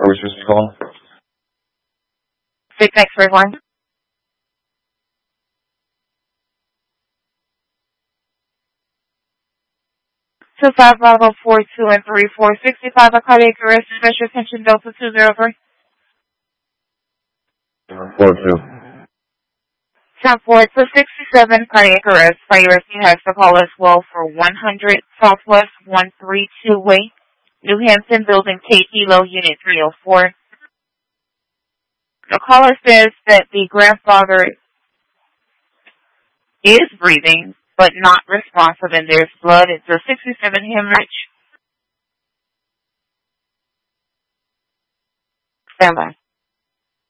Are we supposed to call? 6X1. Two 5 Bravo 4 2 and 3 4 65. A cardiac arrest. Special attention Delta 203. 4-2. 10-4 to 67. Cardiac arrest. Priority has to call us well for 100 Southwest 132 Way, New Hampton, Building K Kilo, Unit 304. The caller says that the grandfather is breathing, but not responsive, and there's blood. It's a 67 hemorrhage. Stand by.